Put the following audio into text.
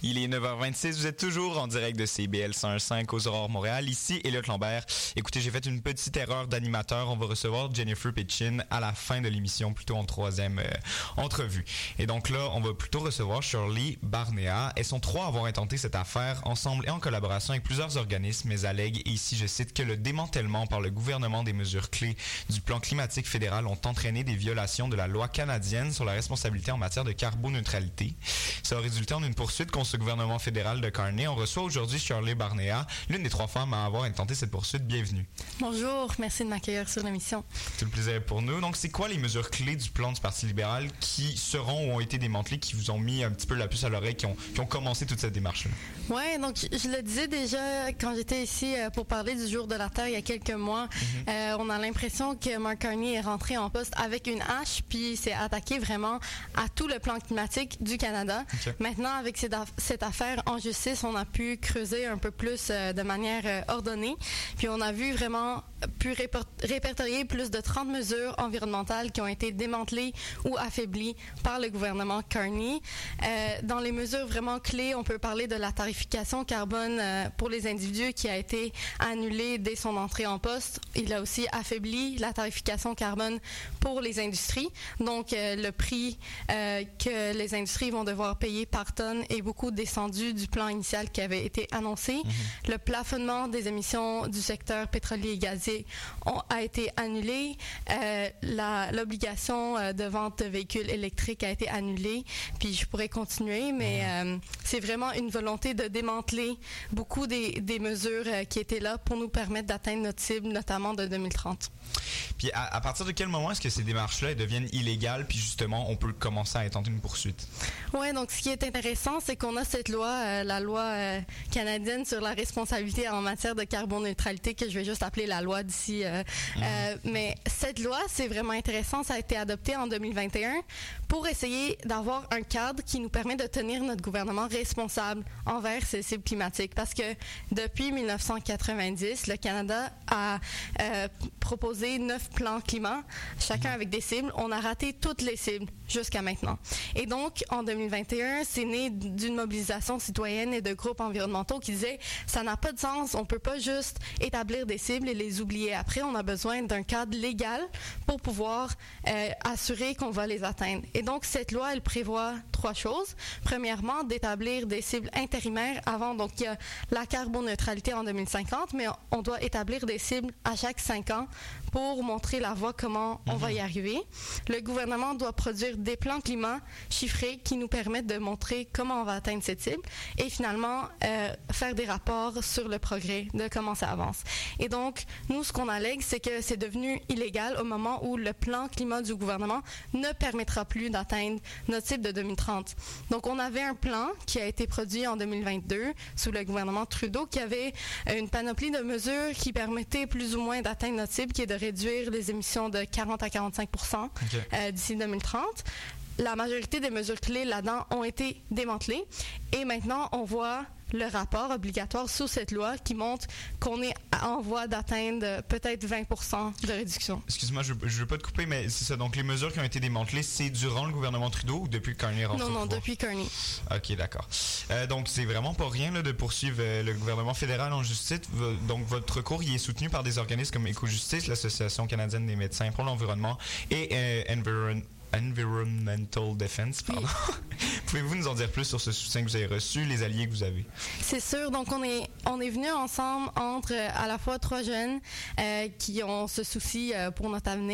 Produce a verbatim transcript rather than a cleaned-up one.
Il est neuf heures vingt-six, vous êtes toujours en direct de C B L cent quinze aux Aurores Montréal. Ici, Elliot Lambert. Écoutez, j'ai fait une petite erreur d'animateur. On va recevoir Jennifer Pitchin à la fin de l'émission, plutôt en troisième euh, entrevue. Et donc là, on va plutôt recevoir Shirley Barnea. Elles sont trois à avoir intenté cette affaire ensemble et en collaboration avec plusieurs organismes, mais allèguent, et ici je cite, que le démantèlement par le gouvernement des mesures clés du plan climatique fédéral ont entraîné des violations de la loi canadienne sur la responsabilité en matière de carboneutralité. Ça a résulté en une poursuite contre ce gouvernement fédéral de Carney. On reçoit aujourd'hui Shirley Barnea, l'une des trois femmes à avoir intenté cette poursuite. Bienvenue. Bonjour, merci de m'accueillir sur l'émission. Tout le plaisir pour nous. Donc, c'est quoi les mesures clés du plan du Parti libéral qui seront ou ont été démantelées, qui vous ont mis un petit peu la puce à l'oreille, qui ont, qui ont commencé toute cette démarche-là? Oui, donc je le disais déjà quand j'étais ici pour parler du Jour de la Terre il y a quelques mois. Mm-hmm. euh, on a l'impression que Mark Carney est rentré en poste avec une hache, puis s'est attaqué vraiment à tout le plan climatique du Canada. Okay. Maintenant, avec cette, aff- cette affaire en justice, on a pu creuser un peu plus euh, de manière euh, ordonnée, puis on a vu vraiment pu répor- répertorier plus de trente mesures environnementales qui ont été démantelées ou affaiblies par le gouvernement Carney. Euh, dans les mesures vraiment clés, on peut parler de la tarification carbone euh, pour les individus qui a été annulée dès son entrée en poste. Il a aussi affaibli la tarification carbone pour les industries. Donc, euh, le prix euh, que les industries vont devoir payer par tonne est beaucoup descendu du plan initial qui avait été annoncé. Mm-hmm. Le plafonnement des émissions du secteur pétrolier et gazier ont, a été annulé. Euh, la, l'obligation euh, de vente de véhicules électriques a été annulée. Puis, je pourrais continuer, mais euh, c'est vraiment une volonté de démanteler beaucoup des, des mesures euh, qui étaient là pour nous permettre d'atteindre notre cible, notamment de deux mille trente. Puis à, à partir de quel moment est-ce que ces démarches-là deviennent illégales, puis justement, on peut commencer à intenter une poursuite? Oui, donc ce qui est intéressant, c'est qu'on a cette loi, euh, la loi euh, canadienne sur la responsabilité en matière de carboneutralité, que je vais juste appeler la loi d'ici. Euh, mmh. euh, mais cette loi, c'est vraiment intéressant, ça a été adopté en deux mille vingt et un pour essayer d'avoir un cadre qui nous permet de tenir notre gouvernement responsable envers ces cibles climatiques. Parce que depuis dix-neuf cent quatre-vingt-dix, le Canada a euh, proposé neuf plans climat, chacun avec des cibles. On a raté toutes les cibles jusqu'à maintenant. Et donc, en deux mille vingt et un, c'est né d'une mobilisation citoyenne et de groupes environnementaux qui disaient « ça n'a pas de sens, on peut pas juste établir des cibles et les oublier après, on a besoin d'un cadre légal pour pouvoir euh, assurer qu'on va les atteindre. » Et donc, cette loi, elle prévoit trois choses. Premièrement, d'établir des cibles intérimaires avant. Donc, il y a la carboneutralité en deux mille cinquante, mais on doit établir des cibles à chaque cinq ans pour montrer la voie comment on mm-hmm. va y arriver. Le gouvernement doit produire des plans climat chiffrés qui nous permettent de montrer comment on va atteindre cette cible et finalement euh, faire des rapports sur le progrès de comment ça avance. Et donc, nous, ce qu'on allègue, c'est que c'est devenu illégal au moment où le plan climat du gouvernement ne permettra plus d'atteindre notre cible de deux mille trente. Donc, on avait un plan qui a été produit en deux mille vingt-deux sous le gouvernement Trudeau qui avait une panoplie de mesures qui permettaient plus ou moins d'atteindre notre cible, qui est de réduire les émissions de quarante à quarante-cinq pour cent okay. euh, d'ici deux mille trente. La majorité des mesures clés là-dedans ont été démantelées et maintenant on voit le rapport obligatoire sous cette loi qui montre qu'on est en voie d'atteindre peut-être vingt pour cent de réduction. Excuse-moi, je ne veux pas te couper, mais c'est ça. Donc, les mesures qui ont été démantelées, c'est durant le gouvernement Trudeau ou depuis que Carney est rentré au pouvoir? Non, non, depuis Carney. OK, d'accord. Euh, donc, c'est vraiment pas rien là, de poursuivre euh, le gouvernement fédéral en justice. V- donc, votre recours, il est soutenu par des organismes comme Éco-Justice, l'Association canadienne des médecins pour l'environnement et euh, Environ... Environmental Defense, pardon. Pouvez-vous nous en dire plus sur ce soutien que vous avez reçu, les alliés que vous avez? C'est sûr. Donc, on est, on est venus ensemble entre à la fois trois jeunes euh, qui ont ce souci euh, pour notre avenir.